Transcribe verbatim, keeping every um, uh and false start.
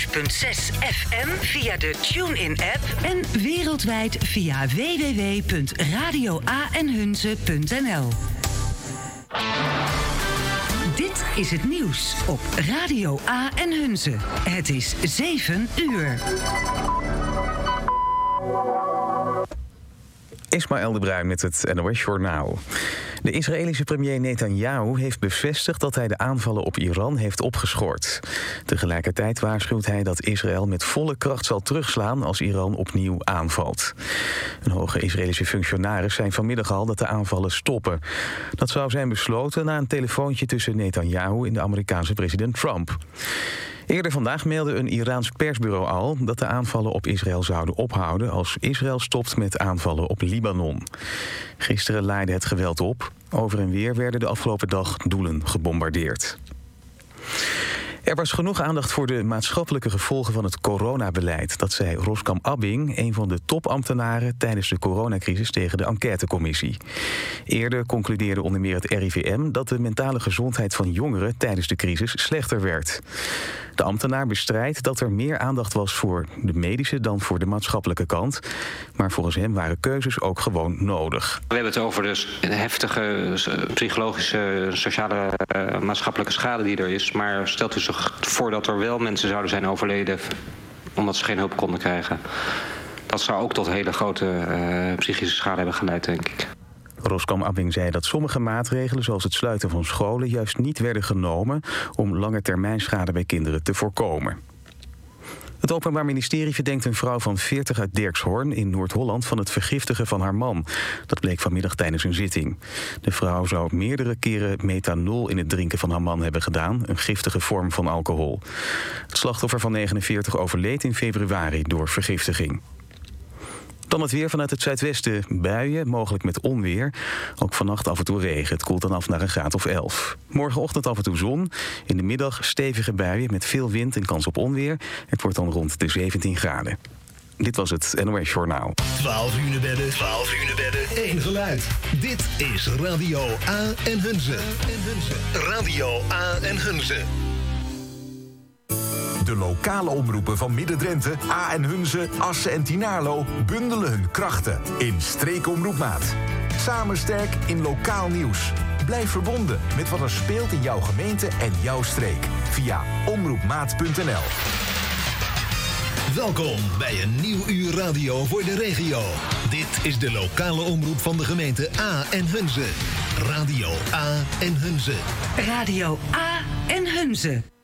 vijf komma zes F M via de TuneIn-app en wereldwijd via w w w punt radio a en hunze punt n l. Dit is het nieuws op Radio A en Hunze. Het is zeven uur. Ismaël de Bruin met het N O S-journaal. De Israëlische premier Netanyahu heeft bevestigd dat hij de aanvallen op Iran heeft opgeschort. Tegelijkertijd waarschuwt hij dat Israël met volle kracht zal terugslaan als Iran opnieuw aanvalt. Een hoge Israëlische functionaris zei vanmiddag al dat de aanvallen stoppen. Dat zou zijn besloten na een telefoontje tussen Netanyahu en de Amerikaanse president Trump. Eerder vandaag meldde een Iraans persbureau al dat de aanvallen op Israël zouden ophouden als Israël stopt met aanvallen op Libanon. Gisteren laaide het geweld op. Over en weer werden de afgelopen dag doelen gebombardeerd. Er was genoeg aandacht voor de maatschappelijke gevolgen van het coronabeleid. Dat zei Roskam Abbing, een van de topambtenaren tijdens de coronacrisis tegen de enquêtecommissie. Eerder concludeerde onder meer het R I V M dat de mentale gezondheid van jongeren tijdens de crisis slechter werd. De ambtenaar bestrijdt dat er meer aandacht was voor de medische dan voor de maatschappelijke kant. Maar volgens hem waren keuzes ook gewoon nodig. We hebben het over de heftige psychologische, sociale, uh, maatschappelijke schade die er is. Maar stelt u zich voor dat er wel mensen zouden zijn overleden omdat ze geen hulp konden krijgen. Dat zou ook tot hele grote uh, psychische schade hebben geleid, denk ik. Roskam Abbing zei dat sommige maatregelen, zoals het sluiten van scholen, juist niet werden genomen om langetermijnschade bij kinderen te voorkomen. Het Openbaar Ministerie verdenkt een vrouw van veertig uit Dirkshorn in Noord-Holland van het vergiftigen van haar man. Dat bleek vanmiddag tijdens een zitting. De vrouw zou meerdere keren methanol in het drinken van haar man hebben gedaan, een giftige vorm van alcohol. Het slachtoffer van negenenveertig overleed in februari door vergiftiging. Dan het weer vanuit het zuidwesten. Buien, mogelijk met onweer. Ook vannacht af en toe regen. Het koelt dan af naar een graad of elf. Morgenochtend af en toe zon. In de middag stevige buien met veel wind en kans op onweer. Het wordt dan rond de zeventien graden. Dit was het N O S-journaal. twaalf uur bedden, twaalf uur bedden, één geluid. Dit is Radio A en Hunze. Radio A en Hunze. De lokale omroepen van Midden-Drenthe, A en Hunze, Assen en Tynaarlo bundelen hun krachten in Streekomroepmaat. Samen sterk in lokaal nieuws. Blijf verbonden met wat er speelt in jouw gemeente en jouw streek via omroepmaat punt n l. Welkom bij een nieuw uur radio voor de regio. Dit is de lokale omroep van de gemeente A en Hunze. Radio A en Hunze. Radio A en Hunze.